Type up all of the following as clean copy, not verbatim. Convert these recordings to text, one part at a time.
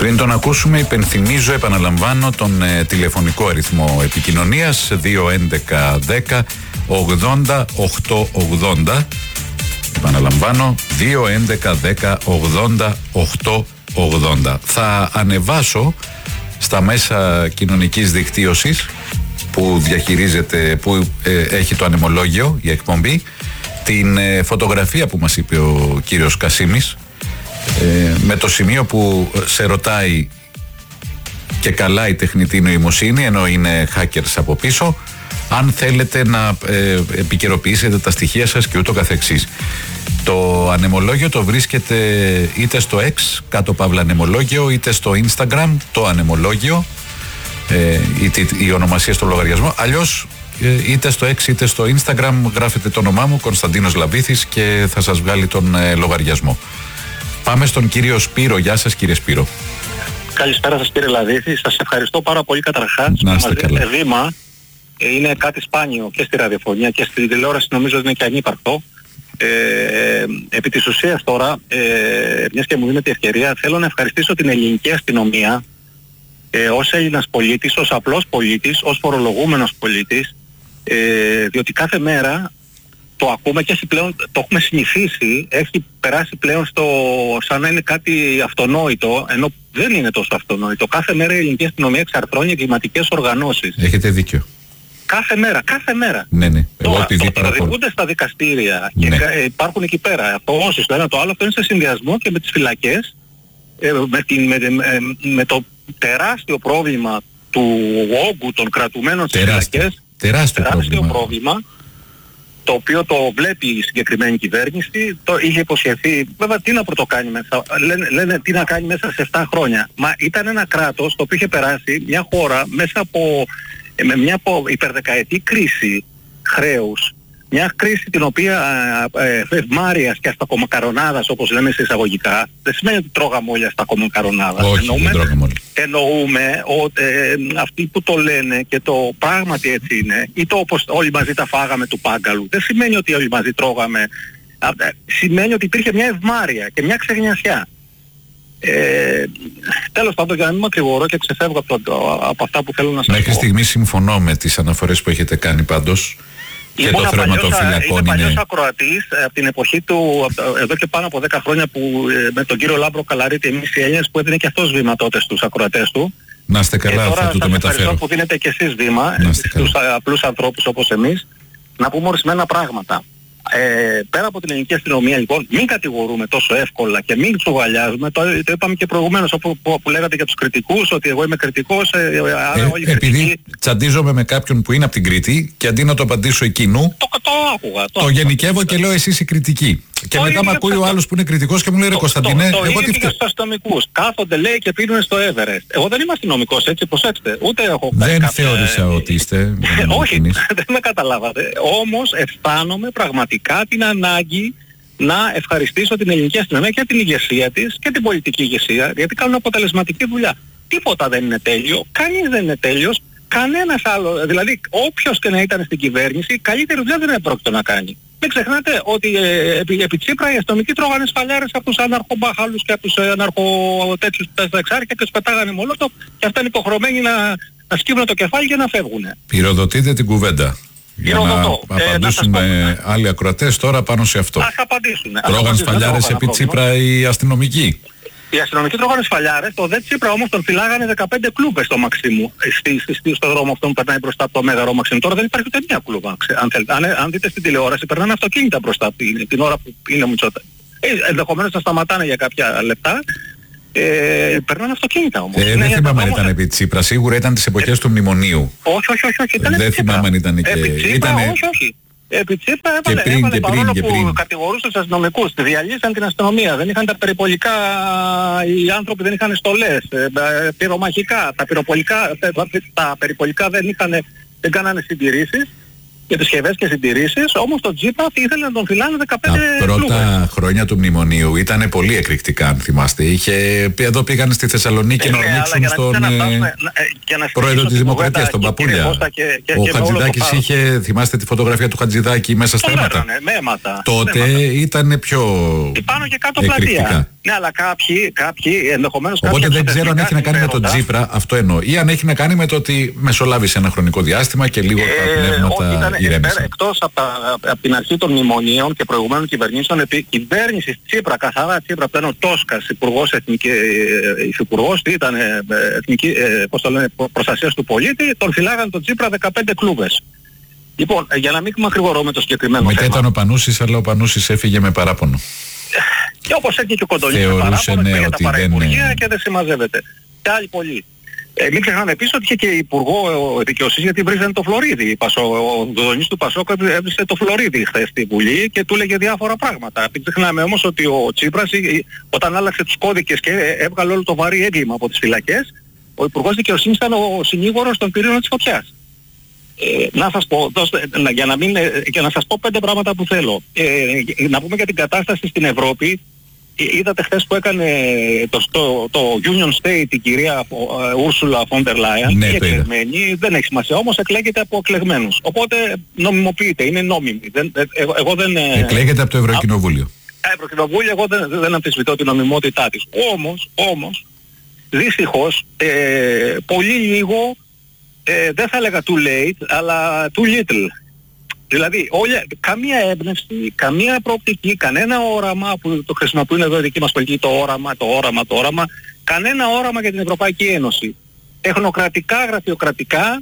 Πριν τον ακούσουμε, υπενθυμίζω, επαναλαμβάνω, τον τηλεφωνικό αριθμό επικοινωνίας 211 10 80 880. Επαναλαμβάνω, 211 10 80 880. Θα ανεβάσω στα μέσα κοινωνικής δικτύωσης που διαχειρίζεται, που έχει το ανεμολόγιο, η εκπομπή, την φωτογραφία που μας είπε ο κύριος Κασίμης, με το σημείο που σε ρωτάει και καλά η τεχνητή νοημοσύνη, ενώ είναι hackers από πίσω, αν θέλετε να επικαιροποιήσετε τα στοιχεία σας και ούτω καθεξής. Το ανεμολόγιο το βρίσκεται είτε στο X, κάτω παύλα ανεμολόγιο, είτε στο Instagram, το ανεμολόγιο, η ονομασία στο λογαριασμό. Αλλιώς είτε στο X είτε στο Instagram γράφετε το όνομά μου, Κωνσταντίνος Λαβίθης, και θα σας βγάλει τον λογαριασμό. Πάμε στον κύριο Σπύρο. Γεια σας, κύριε Σπύρο. Καλησπέρα σας, κύριε Λαβίθη. Σας ευχαριστώ πάρα πολύ καταρχάς. Να είστε καλά. Βήμα είναι κάτι σπάνιο και στη ραδιοφωνία και στη τηλεόραση, νομίζω ότι είναι και ανύπαρκτο. Επί της ουσίας τώρα, μιας και μου δίνεται η ευκαιρία, θέλω να ευχαριστήσω την ελληνική αστυνομία ως Έλληνας πολίτης, ως απλός πολίτης, ως φορολογούμενος πολίτης, διότι κάθε μέρα το ακούμε και έχει πλέον, το έχουμε συνηθίσει, έχει περάσει πλέον σαν να είναι κάτι αυτονόητο, ενώ δεν είναι τόσο αυτονόητο. Κάθε μέρα η ελληνική αστυνομία εξαρθρώνει εγκληματικές οργανώσεις. Έχετε δίκιο. Κάθε μέρα. Ναι. Τώρα, το οδηγούνται στα δικαστήρια, ναι, και υπάρχουν εκεί πέρα απογνώσεις. Το ένα το άλλο, αυτό είναι σε συνδυασμό και με τις φυλακές, με το τεράστιο πρόβλημα του όγκου των κρατουμένων στις φυλακές. Τεράστιο πρόβλημα, το οποίο το βλέπει η συγκεκριμένη κυβέρνηση. Το είχε υποσχεθεί, βέβαια τι να πρωτοκάνει μέσα, λένε τι να κάνει μέσα σε 7 χρόνια. Μα ήταν ένα κράτος το οποίο είχε περάσει μια χώρα μέσα από με μια υπερδεκαετή κρίση χρέους, μια κρίση την οποία ευμάρειας και αστακομακαρονάδας, όπως λέμε σε εισαγωγικά, δεν σημαίνει ότι τρώγαμε όλοι αστακομακαρονάδας. Εννοούμε ότι αυτοί που το λένε και το πράγματι έτσι είναι, ή το όπως όλοι μαζί τα φάγαμε του πάγκαλου, δεν σημαίνει ότι όλοι μαζί τρώγαμε, σημαίνει ότι υπήρχε μια ευμάρεια και μια ξεγνιασιά. Τέλος πάντων, για να μην μακρηγορώ και ξεφεύγω από αυτά που θέλω να σας πω. Μέχρι στιγμής συμφωνώ με τις αναφορές που έχετε κάνει πάντως. Και το θέμα των φυλακών είναι παλιός ακροατής από την εποχή του, εδώ και πάνω από 10 χρόνια, που με τον κύριο Λάμπρο Καλαρίτη, εμείς οι Έλληνες, που έδινε και αυτός βήμα τότε στους ακροατές του. Να είστε καλά, θα του το μεταφέρω. Ευχαριστώ που δίνετε και εσείς βήμα στους απλούς ανθρώπους όπως εμείς, να πούμε ορισμένα πράγματα. Πέρα από την ελληνική αστυνομία, λοιπόν, μην κατηγορούμε τόσο εύκολα και μην τσουβαλιάζουμε. Το είπαμε και προηγουμένως, που λέγατε για τους κριτικούς, ότι εγώ είμαι κριτικός, άρα όλοι επειδή τσαντίζομαι με κάποιον που είναι από την Κρήτη και αντί να το απαντήσω εκείνου, το άκουγα. Το γενικεύω και λέω εσύ είσαι κριτική. Και μετά με ακούει ο άλλος που είναι κριτικός και μου λέει ρε Κωνσταντίνε, εγώ τι φταίω. Στους αστυνομικούς κάθονται, λέει, και πίνουν στο Everest. Εγώ δεν είμαι αστυνομικός, έτσι, προσέξτε. Ούτε έχω κάνει. Δεν θεώρησα ότι είστε. Όχι, δεν με καταλάβατε. Όμως αισθάνομαι πραγματικά την ανάγκη να ευχαριστήσω την ελληνική αστυνομία και την ηγεσία της και την πολιτική ηγεσία, γιατί κάνουν αποτελεσματική δουλειά. Τίποτα δεν είναι τέλειο, κανείς δεν είναι τέλειος, κανένας άλλο. Δηλαδή, όποιος και να ήταν στην κυβέρνηση, καλύτερη δουλειά δεν επρόκειτο να κάνει. Μην ξεχνάτε ότι επί Τσίπρα οι αστυνομικοί τρώγανε σφαλιάρες από τους αναρχομπάχαλους και από τους αναρχοτέτσιους τα εξάρχεια και τους πετάγανε μολότο, και αυτά είναι υποχρεωμένοι να σκύβουν το κεφάλι και να φεύγουν. Πυροδοτείτε την κουβέντα. Για να απαντήσουν άλλοι ακροατές τώρα πάνω σε αυτό. Ας απαντήσουν. Τρώγαν σφαλιάρες επί Τσίπρα οι αστυνομικοί. Οι αστυνομικοί τρώγανε σφαλιάρες, το δε Τσίπρα όμως τον φυλάγανε 15 κλούβες στο Μαξίμου, στο δρόμο αυτό που περνάει μπροστά από το Μέγαρο Μαξίμου. Τώρα δεν υπάρχει ούτε μια κλούβα. Αν δείτε στην τηλεόραση, περνάνε αυτοκίνητα μπροστά την ώρα που είναι Μητσοτάκη. Ενδεχομένως να σταματάνε για κάποια λεπτά. Περνάνε αυτοκίνητα όμως. Δεν θυμάμαι αν ήταν επί Τσίπρα, σίγουρα ήταν τις εποχές του μνημονίου. Όχι. Δεν θυμάμαι αν ήταν και... Όχι. Επί Τσίπρα έβαλε παρόλο που κατηγορούσε τους αστυνομικούς. Διαλύσαν την αστυνομία. Δεν είχαν τα περιπολικά, οι άνθρωποι δεν είχαν στολές, πυρομαχικά. Τα περιπολικά δεν κάνανε συντηρήσεις και επισκευές και συντηρήσεις, όμως το Τσίπρα ήθελε να τον φυλάνε 15 Τα πρώτα κλούβες. χρόνια του μνημονίου ήταν πολύ εκρηκτικά, αν θυμάστε. Εδώ πήγαν στη Θεσσαλονίκη να ορμήξουν στον πρόεδρο της Δημοκρατίας, τον Παπούλια. Ο Χατζηδάκης είχε, θυμάστε τη φωτογραφία του Χατζηδάκη μέσα στα αίματα. Με αίματα. Τότε ήταν πιο πάνω και κάτω εκρηκτικά. πλατεία. Ναι, αλλά κάποιοι ενδεχομένως... Οπότε δεν ξέρω αν έχει να κάνει με τον Τσίπρα, αυτό εννοώ, ή αν έχει να κάνει με το ότι μεσολάβησε ένα χρονικό διάστημα και λίγο τα πνεύματα ηρέμησαν. Εκτός από την αρχή των μνημονίων και προηγουμένων κυβερνήσεων, επί κυβέρνησης Τσίπρα, καθαρά Τσίπρα, που ήταν ο Τόσκας, υφυπουργός, ήταν εθνική, προστασίας του πολίτη, τον φυλάγαν τον Τσίπρα 15 κλούβες. Λοιπόν, για να μην μακρηγορώ με το συγκεκριμένο θέμα. Μετά ήταν ο Πανούσης, αλλά ο Πανούσης έφυγε με παράπονο. Και όπως έρχεται και ο Κοντονής με παράπονο για τα παραϋπουργεία και δεν συμμαζεύεται. Και άλλοι πολλοί. Μην ξεχνάμε επίσης ότι είχε και υπουργό δικαιοσύνης, γιατί βρίζανε το Φλωρίδι. Ο Κοντονής του Πασόκ έβρισε το Φλωρίδι χθες στη Βουλή και του έλεγε διάφορα πράγματα. Μην ξεχνάμε όμως ότι ο Τσίπρας όταν άλλαξε τους κώδικες και έβγαλε όλο το βαρύ έγκλημα από τις φυλακές, ο υπουργός δικαιοσύνης ήταν ο συνήγορος των πυρήνων της φωτιάς. Να σας πω, για να σας πω 5 πράγματα που θέλω. Να πούμε για την κατάσταση στην Ευρώπη. Είδατε χθες που έκανε το Union State η κυρία Ursula von der Leyen, ναι, η εκλεγμένη, δεν έχει σημασία, όμως εκλέγεται από εκλεγμένους. Οπότε νομιμοποιείται, είναι νόμιμη. Εκλέγεται από το Ευρωκοινοβούλιο. Ευρωκοινοβούλιο, εγώ δεν αμφισβητώ την νομιμότητά της. Όμως, δυστυχώς, πολύ λίγο, δεν θα έλεγα too late, αλλά too little. Δηλαδή, καμία έμπνευση, καμία προοπτική, κανένα όραμα, που το χρησιμοποιούν εδώ οι δικοί μας πολιτικοί, το όραμα, κανένα όραμα για την Ευρωπαϊκή Ένωση. Τεχνοκρατικά, γραφειοκρατικά,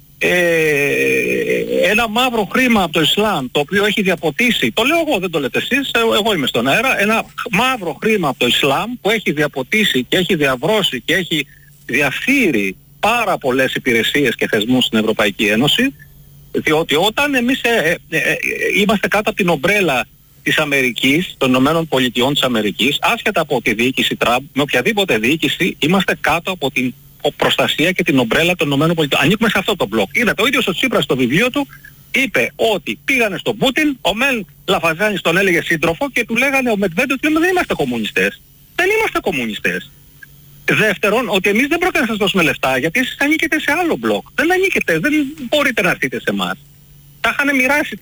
ένα μαύρο χρήμα από το Ισλάμ, το οποίο έχει διαποτίσει, το λέω εγώ, δεν το λέτε εσείς, εγώ είμαι στον αέρα, ένα μαύρο χρήμα από το Ισλάμ που έχει διαποτίσει και έχει διαβρώσει και έχει διαφύρει πάρα πολλές υπηρεσίες και θεσμούς στην Ευρωπαϊκή Ένωση, διότι όταν εμείς είμαστε κάτω από την ομπρέλα της Αμερικής, των Ηνωμένων Πολιτειών της Αμερικής, άσχετα από τη διοίκηση Τραμπ, με οποιαδήποτε διοίκηση, είμαστε κάτω από την προστασία και την ομπρέλα των Ηνωμένων Πολιτειών. Ανήκουμε σε αυτό το μπλοκ. Είδατε, ο ίδιος ο Τσίπρας στο βιβλίο του είπε ότι πήγανε στον Πούτιν, ο Μεν Λαφαζάνης τον έλεγε σύντροφο και του λέγανε ο Μετβέντεφ ότι δεν είμαστε κομμουνιστές. Δεν είμαστε κομμουνιστές. Δεύτερον, ότι εμείς δεν πρόκειται να σας δώσουμε λεφτά, γιατί εσείς ανήκετε σε άλλο μπλοκ. Δεν ανήκετε, δεν μπορείτε να έρθετε σε εμάς. Τα είχαν μοιράσει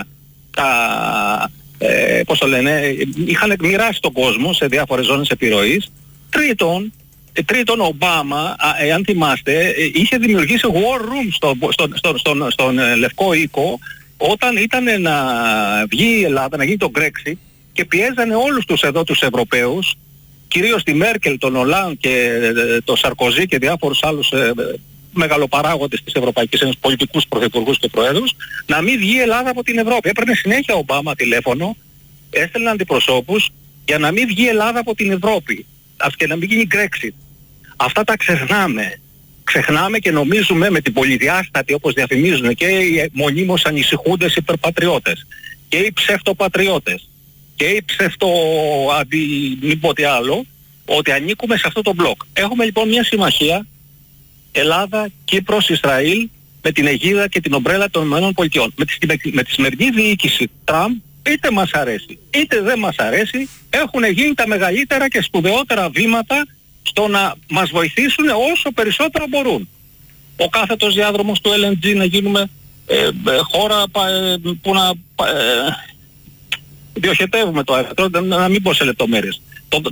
πώς το λένε, είχαν μοιράσει τον κόσμο σε διάφορες ζώνες επιρροής. Τρίτον, ο Ομπάμα, αν θυμάστε, είχε δημιουργήσει war room στον Λευκό Οίκο, όταν ήταν να βγει η Ελλάδα, να γίνει το Brexit, και πιέζανε όλους τους Ευρωπαίους, κυρίως τη Μέρκελ, τον Ολάν και τον Σαρκοζή και διάφορους άλλους μεγαλοπαράγοντες της Ευρωπαϊκής Ένωσης, πολιτικούς πρωθυπουργούς και προέδρους, να μην βγει η Ελλάδα από την Ευρώπη. Έπαιρνε συνέχεια ο Ομπάμα τηλέφωνο, έστελνε αντιπροσώπους για να μην βγει η Ελλάδα από την Ευρώπη και να μην γίνει Brexit. Αυτά τα ξεχνάμε. Ξεχνάμε και νομίζουμε με την πολυδιάστατη, όπως διαφημίζουν και οι μονίμως ανησυχούντες υπερπατριώτες και οι ψευτοπατριώτες και οι μη πω τι άλλο, ότι ανήκουμε σε αυτό το μπλοκ. Έχουμε λοιπόν μια συμμαχία Ελλάδα, Κύπρος, Ισραήλ, με την αιγίδα και την ομπρέλα των ΗΠΑ. Με τη σημερινή διοίκηση Τραμπ, είτε μας αρέσει είτε δεν μας αρέσει, έχουν γίνει τα μεγαλύτερα και σπουδαιότερα βήματα στο να μας βοηθήσουν όσο περισσότερο μπορούν. Ο κάθετος διάδρομος του LNG, να γίνουμε χώρα που να διοχετεύουμε το αέριο, να μην πω σε λεπτομέρειες.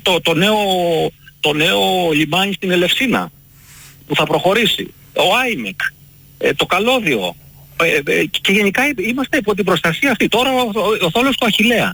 Το νέο λιμάνι στην Ελευσίνα που θα προχωρήσει, ο Άιμεκ, το καλώδιο, και γενικά είμαστε υπό την προστασία αυτή. Τώρα ο θόλος του Αχιλλέα.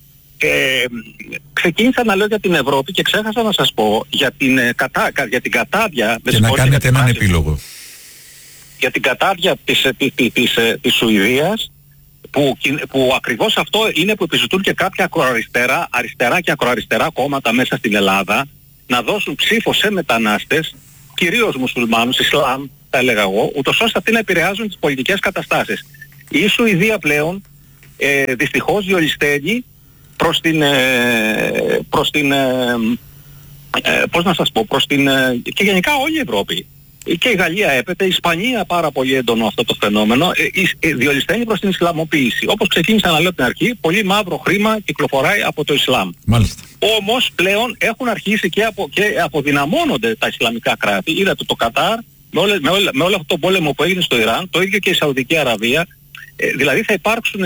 Ξεκίνησα να λέω για την Ευρώπη και ξέχασα να σας πω για την κατάδια. Και να κάνετε έναν επίλογο. Για την κατάδια της Σουηδίας, που ακριβώς αυτό είναι που επιζητούν και κάποια αριστερά και ακροαριστερά κόμματα μέσα στην Ελλάδα, να δώσουν ψήφο σε μετανάστες, κυρίως μουσουλμάνους, Ισλάμ θα έλεγα εγώ, ούτως ώστε αυτοί να επηρεάζουν τις πολιτικές καταστάσεις. Η Σουηδία πλέον δυστυχώς διολυσταίνει προς την πώς να σας πω, και γενικά όλη η Ευρώπη. Και η Γαλλία έπεται, η Ισπανία πάρα πολύ έντονο αυτό το φαινόμενο, διολυσταίνει προς την Ισλαμοποίηση. Όπως ξεκίνησα να λέω την αρχή, πολύ μαύρο χρήμα κυκλοφοράει από το Ισλάμ. Μάλιστα. Όμως πλέον έχουν αρχίσει και αποδυναμώνονται τα Ισλαμικά κράτη. Είδατε το Κατάρ, με όλο αυτό το πόλεμο που έγινε στο Ιράν, το ίδιο και η Σαουδική Αραβία. Δηλαδή θα υπάρξουν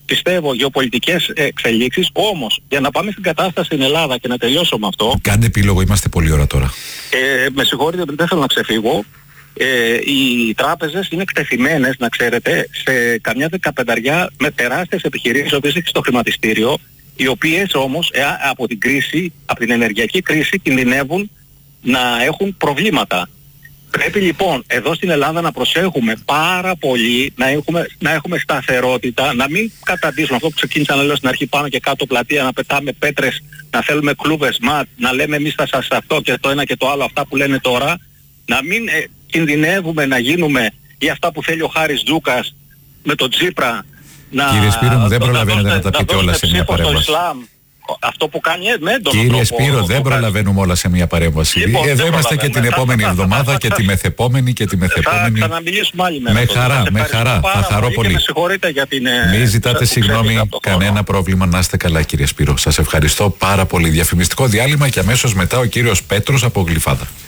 πιστεύω, γεωπολιτικές εξελίξεις. Όμως, για να πάμε στην κατάσταση στην Ελλάδα και να τελειώσω με αυτό... Κάντε επίλογο, είμαστε πολλή ώρα τώρα. Με συγχωρείτε, δεν θέλω να ξεφύγω. Οι τράπεζες είναι εκτεθειμένες, να ξέρετε, σε καμιά 15 με τεράστιες επιχειρήσεις, οι οποίες έχει στο χρηματιστήριο, οι οποίες όμως από την κρίση, από την ενεργειακή κρίση, κινδυνεύουν να έχουν προβλήματα. Πρέπει λοιπόν εδώ στην Ελλάδα να προσέχουμε πάρα πολύ, να έχουμε σταθερότητα, να μην καταντήσουμε αυτό που ξεκίνησα να λέω στην αρχή, πάνω και κάτω πλατεία, να πετάμε πέτρες, να θέλουμε κλούβες ματ, να λέμε εμείς θα σας αυτό και το ένα και το άλλο, αυτά που λένε τώρα, να μην κινδυνεύουμε να γίνουμε ή αυτά που θέλει ο Χάρης Τζούκας με τον Τσίπρα. Κύριε Σπύρο μου, δεν προλαβαίνετε να τα πείτε όλα σε μια παρέμβαση. Αυτό που κάνει με έντονο Κύριε Σπύρο, δεν προλαβαίνουμε όλα σε μια παρέμβαση. Λοιπόν, εδώ είμαστε και την επόμενη εβδομάδα και τη μεθεπόμενη και τη μεθεπόμενη. Θα ξαναμιλήσουμε άλλη μέρα. Με χαρά. Θα χαρώ πολύ. Με συγχωρείτε για την... Μην ζητάτε συγγνώμη, κανένα πρόβλημα. Να είστε καλά, κύριε Σπύρο. Σας ευχαριστώ πάρα πολύ. Διαφημιστικό διάλειμμα και αμέσως μετά ο κύριος Πέτρος από Γλυφάδα.